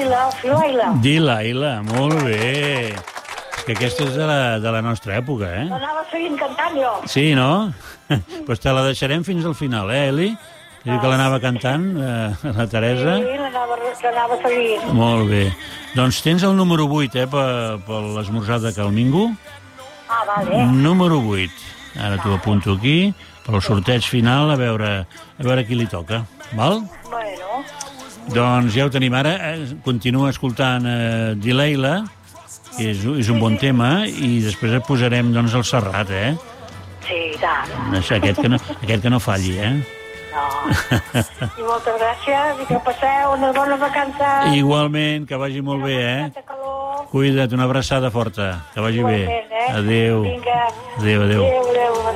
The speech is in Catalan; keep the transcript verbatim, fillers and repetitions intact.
Filaila, Filaila. Dilaila, molt bé. És que aquesta és de la, de la nostra època, eh? L'anava seguint cantant jo. Sí, no? Doncs pues te la deixarem fins al final, eh, Eli? Diu que l'anava cantant, eh, la Teresa. Sí, l'anava seguint. Molt bé. Doncs tens el número vuit, eh, per, per l'esmorzar de Calmingo. Ah, vale. Número vuit. Ara t'ho apunto aquí, per al sorteig final, a veure, a veure qui li toca. Val? Bueno. Doncs ja ho tenim ara. Eh, continua escoltant eh, Dilaila, que és, és un bon tema, i després et posarem doncs, el Serrat, eh? Sí, tant. Aquest que no, aquest que no falli, eh? No. I moltes gràcies i que passeu unes bones vacances. Igualment, que vagi molt bé, eh? Cuida't, una abraçada forta. Que vagi bé. Igualment, eh? Adéu. Vinga. Adéu, adéu. Adéu, adéu.